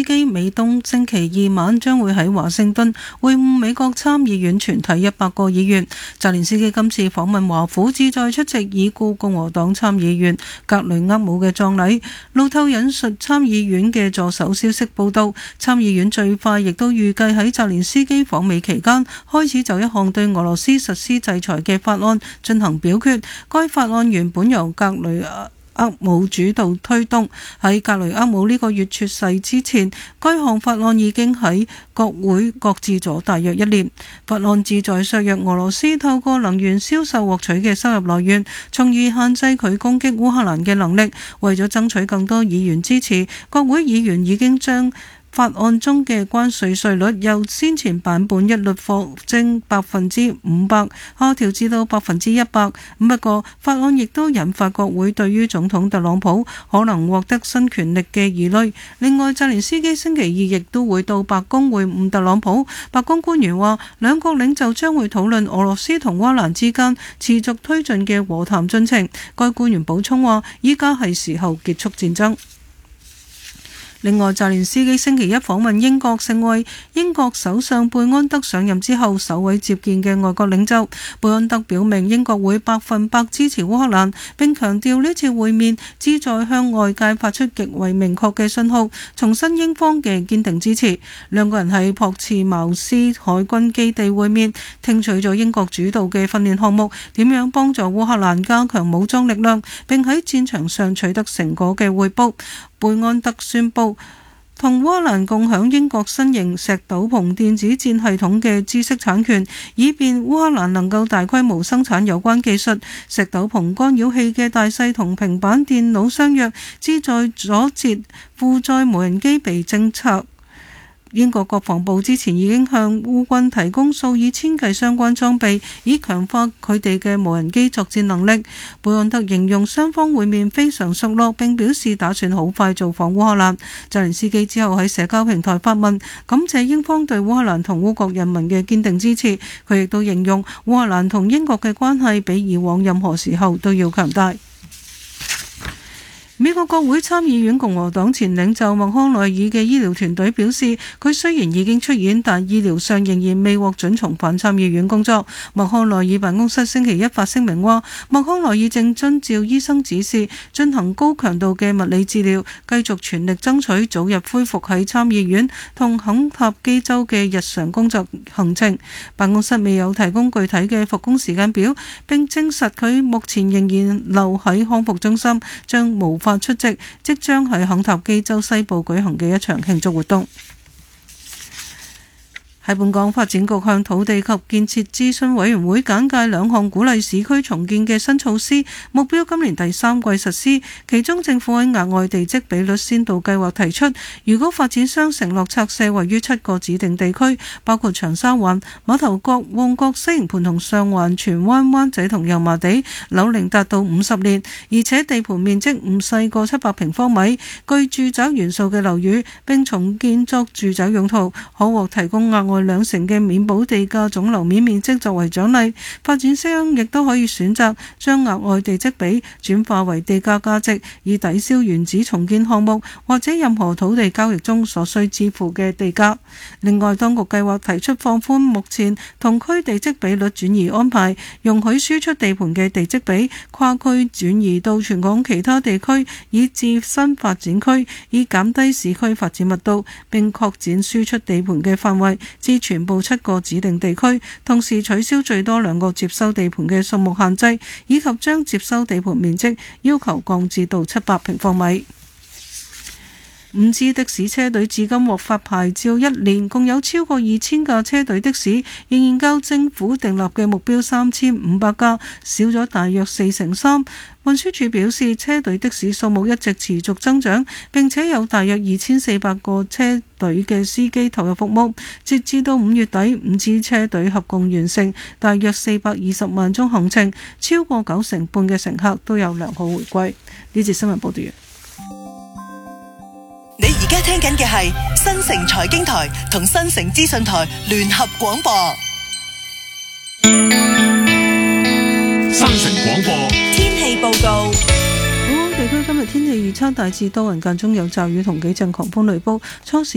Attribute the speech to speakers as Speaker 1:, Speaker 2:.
Speaker 1: 基美東星期二晚將會喺華盛頓會晤美國參議院全體100個議員。澤連斯基今次訪問華府，旨在出席已故共和黨參議員格雷厄姆嘅葬禮。路透引述參議院嘅助手消息報道，參議院最快亦都預計喺澤連斯基訪美期間開始就一項對俄羅斯實施制裁嘅法案進行表決。該法案原本由格雷厄姆主導推動，喺格雷厄姆呢個月猝逝之前，該項法案已經喺國會擱置咗大約1年。法案旨在削弱俄羅斯透過能源銷售獲取嘅收入來源，從而限制佢攻擊烏克蘭嘅能力。為咗爭取更多議員支持，國會議員已經將法案中嘅關稅稅率由先前版本一律課徵500%下調至到100%。不過，法案亦都引發國會對於總統特朗普可能獲得新權力嘅疑慮。另外，澤連斯基星期二亦都會到白宮會晤特朗普。白宮官員話，兩國領袖將會討論俄羅斯同烏克蘭之間持續推進嘅和談進程。該官員補充話，依家係時候結束戰爭。另外，澤連斯基星期一訪問英國，成為英國首相貝安德上任之後首位接見嘅外國領袖。貝安德表明英國會100%支持烏克蘭，並強調呢次會面旨在向外界發出極為明確嘅信號，重申英方嘅堅定支持。兩個人喺朴茨茅斯海軍基地會面，聽取咗英國主導嘅訓練項目點樣幫助烏克蘭加強武裝力量，並喺戰場上取得成果嘅彙報。貝安德宣布同烏克蘭共享英國新型石斗篷電子戰系統嘅知識產權，以便烏克蘭能夠大規模生產有關技術。石斗篷干擾器嘅大細同平板電腦相若，旨在阻截負載無人機被偵測。英國國防部之前已經向烏軍提供數以千計相關裝備，以強化佢哋嘅無人機作戰能力。貝安特形容雙方會面非常熟絡，並表示打算好快造訪烏克蘭。澤連斯基之後喺社交平台發文，感謝英方對烏克蘭同烏國人民嘅堅定支持。佢亦都形容烏克蘭同英國嘅關係比以往任何時候都要強大。美國國會參議院共和黨前領袖麥康奈爾嘅醫療團隊表示，佢雖然已經出院，但醫療上仍然未獲准重返參議院工作。麥康奈爾辦公室星期一發聲明話，麥康奈爾正遵照醫生指示進行高強度嘅物理治療，繼續全力爭取早日恢復喺參議院同肯塔基州嘅日常工作行程。辦公室未有提供具體嘅復工時間表，並證實佢目前仍然留喺康復中心，將無法出席即將喺肯塔基州西部舉行嘅一場慶祝活動。喺本港，發展局向土地及建設諮詢委員會簡介2項鼓勵市區重建嘅新措施，目標今年第3季實施。其中，政府喺額外地積比率先導計劃提出，如果發展商承諾拆卸位於7個指定地區，包括長沙灣、馬頭角、旺角、西營盤同上環、荃灣、灣仔同油麻地，樓齡達到50年，而且地盤面積唔細過700平方米，具住宅元素嘅樓宇，並重建作住宅用途，可獲提供額外2成嘅免補地價總樓面面積作為獎勵。發展商亦都可以選擇將額外地積比轉化為地價價值，以抵消原址重建項目或者任何土地交易中所需支付嘅地價。另外，當局計劃提出放寬目前同區地積比率轉移安排，容許輸出地盤嘅地積比跨區轉移到全港其他地區，以至新發展區，以減低市區發展密度，並擴展輸出地盤嘅範圍至全部7個指定地區，同時取消最多2個接收地盤嘅數目限制，以及將接收地盤面積要求降至到700平方米。5支的士車隊至今獲發牌照1年，共有超過2000架車隊的士，仍然較政府訂立嘅目標3500架少咗大約43%。運輸署表示，車隊的士數目一直持續增長，並且有大約2400個車隊嘅司機投入服務。截至到5月底，5支車隊合共完成大約420萬宗行程，超過90%嘅乘客都有良好回歸。呢節新聞報道完。
Speaker 2: 你而家聽緊嘅係新城財經台同新城資訊台聯合廣播。
Speaker 3: 新城廣播
Speaker 2: 天氣報告。
Speaker 1: 本港地區今日天氣預測大致多雲，間中有驟雨同幾陣狂風雷暴，初時